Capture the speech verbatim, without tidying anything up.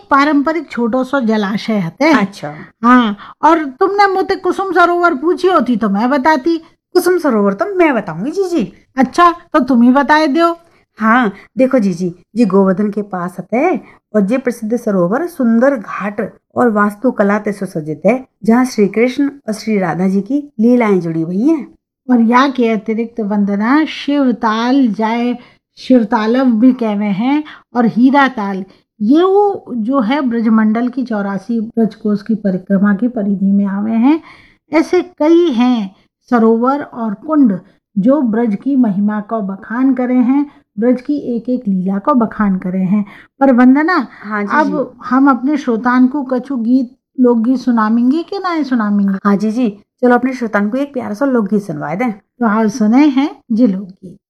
पारंपरिक छोटो सो जलाशय हते। अच्छा हाँ, और तुमने मुझे कुसुम सरोवर पूछी होती तो मैं बताती। कुसुम सरोवर तो मैं बताऊंगी जीजी। अच्छा, तो तुम ही बताए दो। हाँ देखो जीजी, जी गोवर्धन के पास है और ये प्रसिद्ध सरोवर सुंदर घाट और वास्तुकला से सुसज्जित है, जहाँ श्री कृष्ण और श्री राधा जी की लीलाएं जुड़ी हुई हैं। और यहाँ के अतिरिक्त वंदना शिवताल जाए, शिवतालव भी कहवे हैं, और हीरा ताल, ये वो जो है ब्रजमंडल की चौरासी ब्रजकोश की परिक्रमा की परिधि में आवे हैं। ऐसे कई हैं सरोवर और कुंड जो ब्रज की महिमा को बखान करे हैं, ब्रज की एक एक लीला को बखान करे हैं। पर वंदना, हाँ जी अब जी। हम अपने श्रोतान को कछु गीत लोकगीत सुनामेंगे कि ना सुनामेंगे? हाँ जी जी, चलो अपने श्रोतान को एक प्यारा सा लोकगीत सुनवाए दें। तो आज सुने हैं जी लोकगीत।